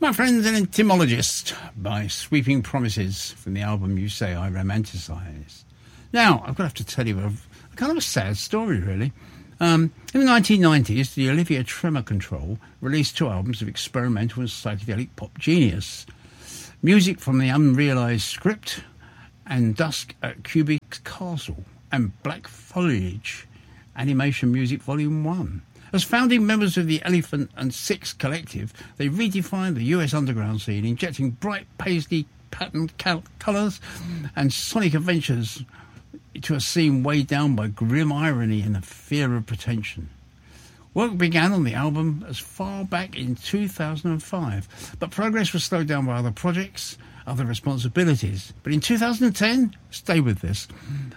My Friend's an Etymologist by Sweeping Promises from the album You Say I Romanticize. Now, I've got to have to tell you a kind of a sad story, really. In the 1990s, the Olivia Tremor Control released 2 albums of experimental and psychedelic pop genius. Music from the Unrealized Script and Dusk at Cubic Castle and Black Foliage, Animation Music Volume 1. As founding members of the Elephant and Six Collective, they redefined the US underground scene, injecting bright paisley patterned colours and sonic adventures to a scene weighed down by grim irony and the fear of pretension. Work began on the album as far back in 2005, but progress was slowed down by other projects, other responsibilities. But in 2010, stay with this,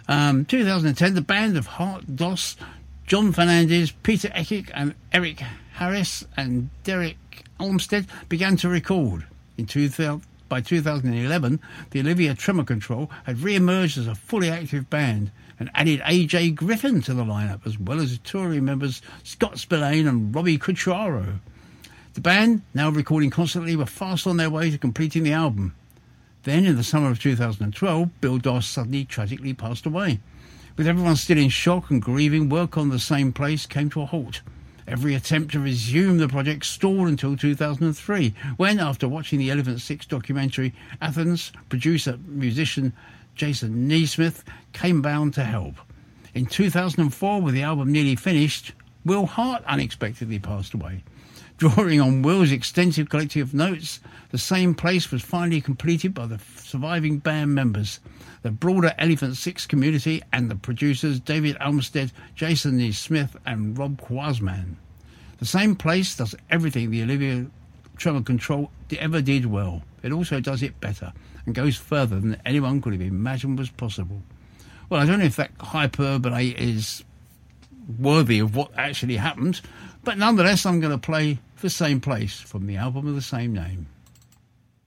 2010, the band of Hart Doss, John Fernandez, Peter Ekic and Eric Harris and Derek Olmsted began to record. By 2011, the Olivia Tremor Control had re-emerged as a fully active band and added AJ Griffin to the lineup, as well as touring members Scott Spillane and Robbie Cucciaro. The band, now recording constantly, were fast on their way to completing the album. Then, in the summer of 2012, Bill Doss suddenly tragically passed away. With everyone still in shock and grieving, work on The Same Place came to a halt. Every attempt to resume the project stalled until 2003, when, after watching the Elephant Six documentary, Athens producer-musician Jason Neesmith came bound to help. In 2004, with the album nearly finished, Will Hart unexpectedly passed away. Drawing on Will's extensive collective notes, The Same Place was finally completed by the surviving band members, the broader Elephant Six community, and the producers David Olmsted, Jason Neesmith and Rob Quasman. The Same Place does everything the Olivia Tremor Control ever did well. It also does it better and goes further than anyone could have imagined was possible. Well, I don't know if that hyperbole is worthy of what actually happened, but nonetheless I'm going to play The Same Place from the album of the same name.